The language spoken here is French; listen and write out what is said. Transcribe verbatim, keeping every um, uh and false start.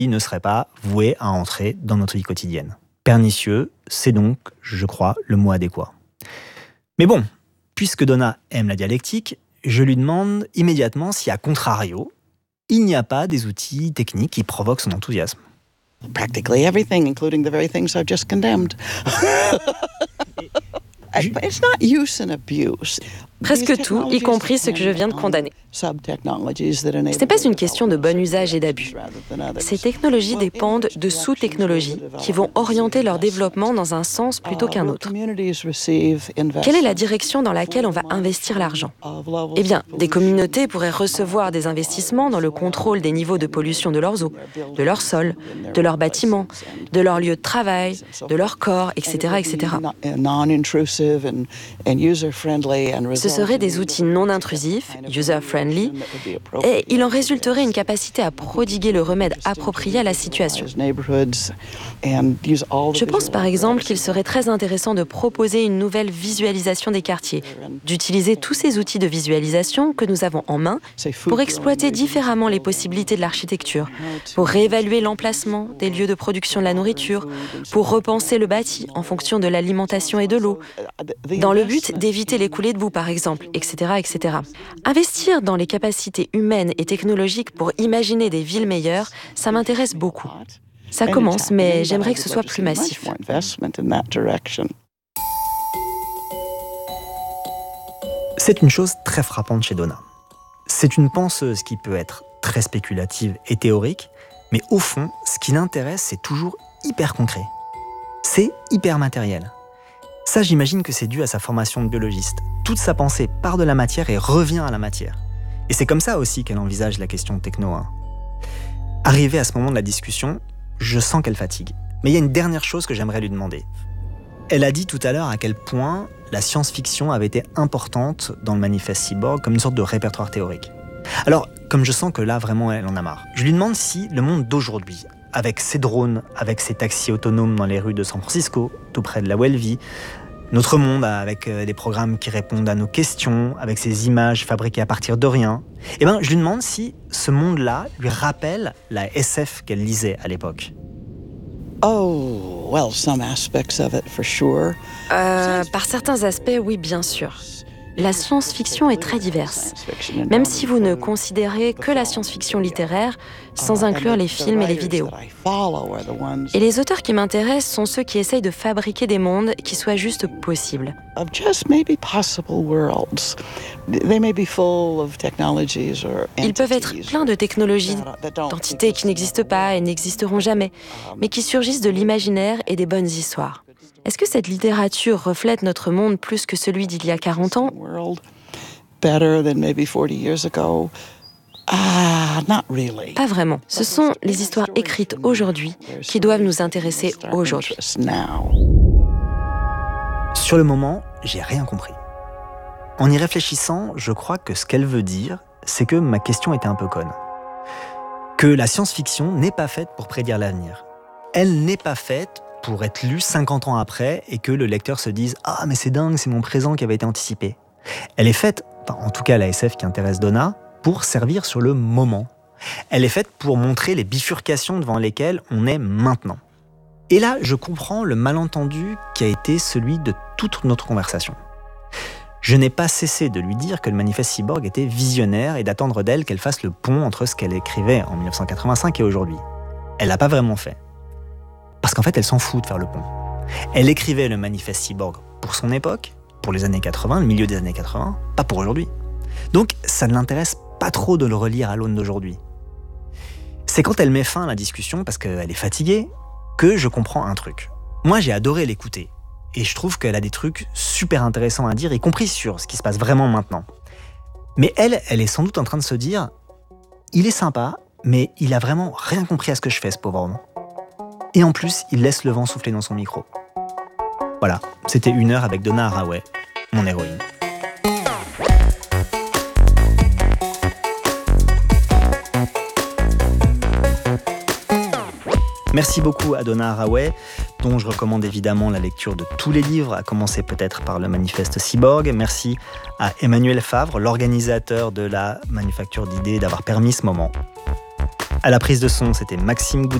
ne serait pas voué à entrer dans notre vie quotidienne. Pernicieux, c'est donc, je crois, le mot adéquat. Mais bon, puisque Donna aime la dialectique, je lui demande immédiatement si, à contrario, il n'y a pas des outils techniques qui provoquent son enthousiasme. Practically everything, including the very things I've just condemned. It's not use and abuse. Presque tout, y compris ce que je viens de condamner. Ce n'est pas une question de bon usage et d'abus. Ces technologies dépendent de sous-technologies qui vont orienter leur développement dans un sens plutôt qu'un autre. Quelle est la direction dans laquelle on va investir l'argent ? Eh bien, des communautés pourraient recevoir des investissements dans le contrôle des niveaux de pollution de leurs eaux, de leurs sols, de leurs bâtiments, de leurs lieux de travail, de leur corps, et cetera, et cetera. Ce seraient des outils non intrusifs, user-friendly, et il en résulterait une capacité à prodiguer le remède approprié à la situation. Je pense par exemple qu'il serait très intéressant de proposer une nouvelle visualisation des quartiers, d'utiliser tous ces outils de visualisation que nous avons en main pour exploiter différemment les possibilités de l'architecture, pour réévaluer l'emplacement des lieux de production de la nourriture, pour repenser le bâti en fonction de l'alimentation et de l'eau, dans le but d'éviter les coulées de boue par exemple, et cetera, et cetera. Investir dans les capacités humaines et technologiques pour imaginer des villes meilleures, ça m'intéresse beaucoup. Ça commence, mais j'aimerais que ce soit plus massif. C'est une chose très frappante chez Donna. C'est une penseuse qui peut être très spéculative et théorique, mais au fond, ce qui l'intéresse, c'est toujours hyper concret. C'est hyper matériel. Ça, j'imagine que c'est dû à sa formation de biologiste. Toute sa pensée part de la matière et revient à la matière. Et c'est comme ça aussi qu'elle envisage la question techno. Hein. Arrivée à ce moment de la discussion, je sens qu'elle fatigue. Mais il y a une dernière chose que j'aimerais lui demander. Elle a dit tout à l'heure à quel point la science-fiction avait été importante dans le manifeste Cyborg comme une sorte de répertoire théorique. Alors, comme je sens que là, vraiment, elle en a marre, je lui demande si le monde d'aujourd'hui, avec ses drones, avec ses taxis autonomes dans les rues de San Francisco, tout près de là où elle vit, notre monde avec des programmes qui répondent à nos questions, avec ces images fabriquées à partir de rien, eh ben, je lui demande si ce monde-là lui rappelle la S F qu'elle lisait à l'époque. Oh, well, some aspects of it for sure. Euh, par certains aspects, oui, bien sûr. La science-fiction est très diverse, même si vous ne considérez que la science-fiction littéraire, sans inclure les films et les vidéos. Et les auteurs qui m'intéressent sont ceux qui essayent de fabriquer des mondes qui soient juste possibles. Ils peuvent être pleins de technologies, d'entités qui n'existent pas et n'existeront jamais, mais qui surgissent de l'imaginaire et des bonnes histoires. Est-ce que cette littérature reflète notre monde plus que celui d'il y a quarante ans ? Pas vraiment. Ce sont les histoires écrites aujourd'hui qui doivent nous intéresser aujourd'hui. Sur le moment, j'ai rien compris. En y réfléchissant, je crois que ce qu'elle veut dire, c'est que ma question était un peu conne. Que la science-fiction n'est pas faite pour prédire l'avenir. Elle n'est pas faite pour être lu cinquante ans après et que le lecteur se dise « Ah, mais c'est dingue, c'est mon présent qui avait été anticipé ». Elle est faite, enfin, en tout cas la S F qui intéresse Donna, pour servir sur le moment. Elle est faite pour montrer les bifurcations devant lesquelles on est maintenant. Et là, je comprends le malentendu qui a été celui de toute notre conversation. Je n'ai pas cessé de lui dire que le manifeste Cyborg était visionnaire et d'attendre d'elle qu'elle fasse le pont entre ce qu'elle écrivait en dix-neuf cent quatre-vingt-cinq et aujourd'hui. Elle l'a pas vraiment fait. Parce qu'en fait, elle s'en fout de faire le pont. Elle écrivait le manifeste Cyborg pour son époque, pour les années quatre-vingts, le milieu des années quatre-vingts, pas pour aujourd'hui. Donc, ça ne l'intéresse pas trop de le relire à l'aune d'aujourd'hui. C'est quand elle met fin à la discussion, parce qu'elle est fatiguée, que je comprends un truc. Moi, j'ai adoré l'écouter. Et je trouve qu'elle a des trucs super intéressants à dire, y compris sur ce qui se passe vraiment maintenant. Mais elle, elle est sans doute en train de se dire « Il est sympa, mais il a vraiment rien compris à ce que je fais, ce pauvre homme. » Et en plus, il laisse le vent souffler dans son micro. Voilà, c'était une heure avec Donna Haraway, mon héroïne. Merci beaucoup à Donna Haraway, dont je recommande évidemment la lecture de tous les livres, à commencer peut-être par le manifeste Cyborg. Merci à Emmanuel Favre, l'organisateur de la Manufacture d'idées, d'avoir permis ce moment. À la prise de son, c'était Maxime Goudin.